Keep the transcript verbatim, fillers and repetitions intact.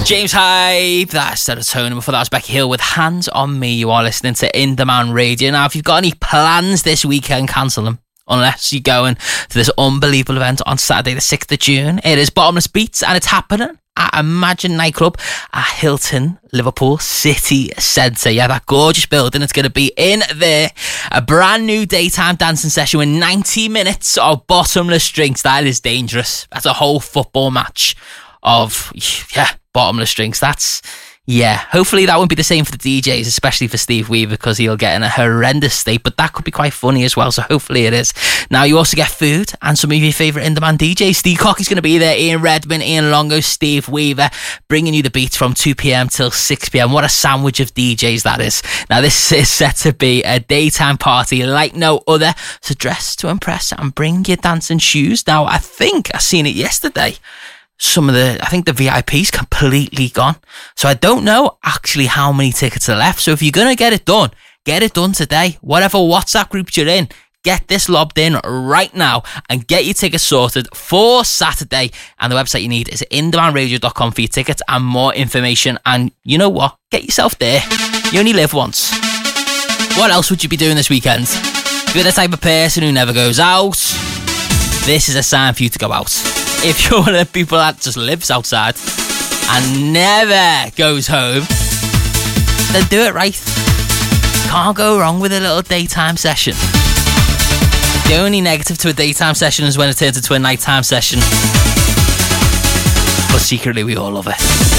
James Hype, that's Serotonin. Before that was Becky Hill with Hands on Me. You are listening to In Demand Radio. Now, if you've got any plans this weekend, cancel them. Unless you're going to this unbelievable event on Saturday the sixth of June. It is Bottomless Beats and it's happening at Imagine Nightclub at Hilton, Liverpool City Centre. Yeah, that gorgeous building. It's going to be in there. A brand new daytime dancing session with ninety minutes of bottomless drinks. That is dangerous. That's a whole football match of, yeah, bottomless drinks. That's... Yeah, hopefully that won't be the same for the D Js, especially for Steve Weaver, because he'll get in a horrendous state, but that could be quite funny as well, so hopefully it is. Now, you also get food and some of your favourite in-demand D Js. Steve Cockey's going to be there, Ian Redman, Ian Longo, Steve Weaver, bringing you the beats from two p.m. till six p.m. What a sandwich of D Js that is. Now, this is set to be a daytime party like no other, so dress to impress and bring your dancing shoes. Now, I think I seen it yesterday. Some of the, I think the V I P's completely gone. So I don't know actually how many tickets are left. So if you're going to get it done, get it done today. Whatever WhatsApp groups you're in, get this lobbed in right now and get your tickets sorted for Saturday. And the website you need is in demand radio dot com for your tickets and more information. And you know what? Get yourself there. You only live once. What else would you be doing this weekend? If you're the type of person who never goes out, this is a sign for you to go out. If you're one of the people that just lives outside and never goes home, then do it right. Can't go wrong with a little daytime session. The only negative to a daytime session is when it turns into a nighttime session. But secretly, we all love it.